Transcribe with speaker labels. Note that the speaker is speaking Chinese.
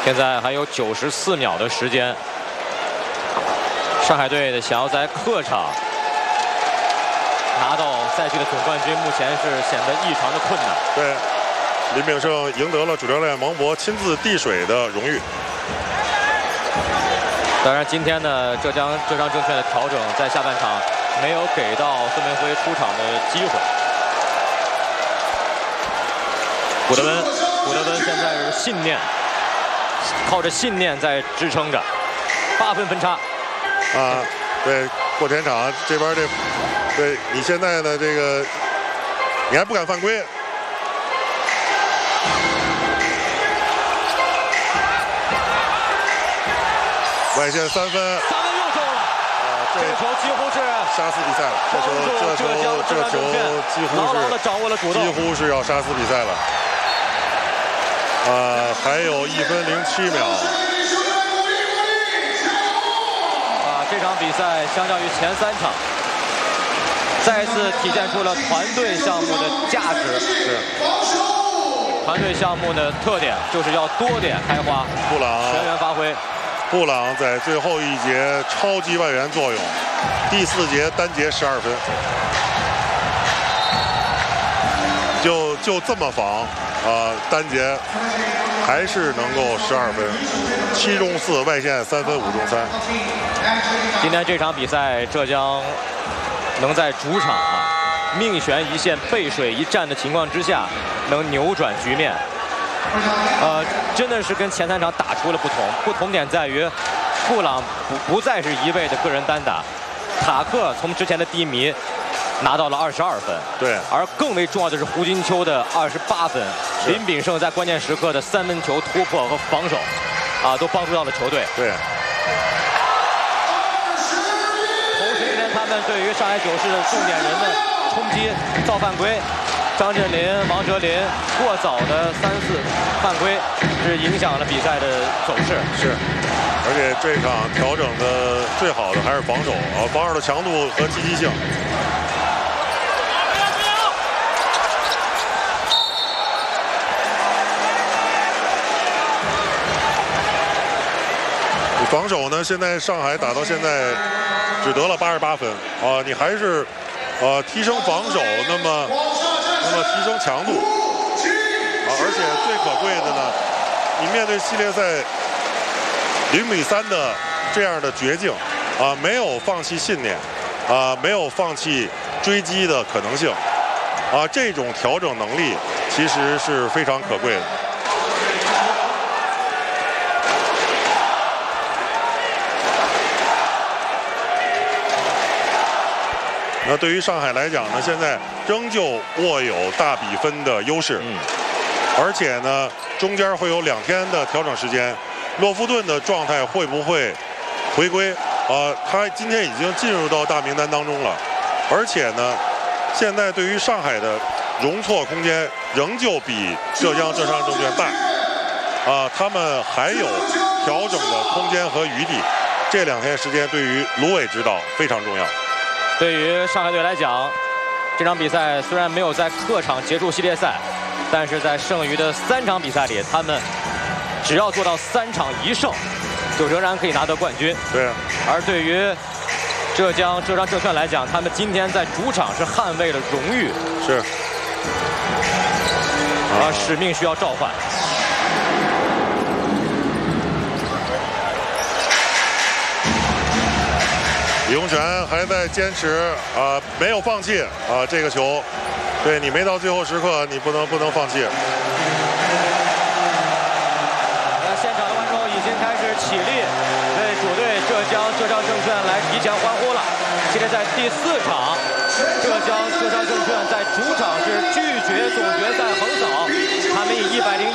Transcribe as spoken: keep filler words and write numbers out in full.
Speaker 1: 现在还有九十四秒的时间，上海队想要在客场拿到赛季的总冠军，目前是显得异常的困难。
Speaker 2: 对，林炳胜赢得了主教练王博亲自递水的荣誉。
Speaker 1: 当然，今天呢，浙江浙江证券的调整在下半场没有给到孙铭徽出场的机会。古德温，古德温现在是信念，靠着信念在支撑着，八分分差。
Speaker 2: 啊，对，过前场这边这，对你现在呢这个，你还不敢犯规。外线三分，
Speaker 1: 三分又中了。
Speaker 2: 啊，这
Speaker 1: 这个球几乎是
Speaker 2: 杀死比赛了。这球，这球，这球几乎
Speaker 1: 牢牢地
Speaker 2: 是
Speaker 1: 掌握了主动，
Speaker 2: 几乎是要杀死比赛了。啊，还有一分零七秒。
Speaker 1: 啊，这场比赛相较于前三场，再一次体现出了团队项目的价值。
Speaker 2: 是。
Speaker 1: 团队项目的特点就是要多点开花，
Speaker 2: 布朗
Speaker 1: 全员发挥。
Speaker 2: 布朗在最后一节超级外援作用，第四节单节十二分，就就这么防啊、呃，单节还是能够十二分，七中四，外线三分，五中三。
Speaker 1: 今天这场比赛，浙江能在主场啊命悬一线、背水一战的情况之下，能扭转局面。呃，真的是跟前三场打出了不同。不同点在于，布朗不不再是一味的个人单打，塔克从之前的低迷拿到了二十二分。
Speaker 2: 对。而
Speaker 1: 更为重要的是胡金秋的二十八分，林炳胜在关键时刻的三分球突破和防守，啊，都帮助到了球队。
Speaker 2: 对。
Speaker 1: 同时，今天他们对于上海九市的重点人的冲击、造犯规。张镇麟、王哲林过早的三四犯规，是影响了比赛的走势。
Speaker 2: 是，而且这场调整的最好的还是防守啊，防守的强度和积极性。防守呢，现在上海打到现在只得了八十八分啊，你还是呃提升防守，那么。那么提升强度啊，而且最可贵的呢，你面对系列赛零比三的这样的绝境啊，没有放弃信念啊，没有放弃追击的可能性啊，这种调整能力其实是非常可贵的。那对于上海来讲呢，现在仍旧握有大比分的优势，
Speaker 1: 嗯，
Speaker 2: 而且呢，中间会有两天的调整时间，洛夫顿的状态会不会回归？啊，他今天已经进入到大名单当中了，而且呢，现在对于上海的容错空间仍旧比浙江浙商证券大，啊，他们还有调整的空间和余地。这两天时间对于卢伟指导非常重要。
Speaker 1: 对于上海队来讲，这场比赛虽然没有在客场结束系列赛，但是在剩余的三场比赛里，他们只要做到三场一胜，就仍然可以拿得冠军。
Speaker 2: 对。
Speaker 1: 而对于浙江浙江证券来讲，他们今天在主场是捍卫了荣誉，
Speaker 2: 是。
Speaker 1: 啊，使命需要召唤。
Speaker 2: 李洪权还在坚持啊、呃，没有放弃啊、呃，这个球，对你没到最后时刻，你不能不能放弃。
Speaker 1: 那现场的观众已经开始起立，为主队浙江浙江证券来提前欢呼了。现在在第四场，浙江浙江证券在主场是拒绝总决赛横扫，他们以一百零。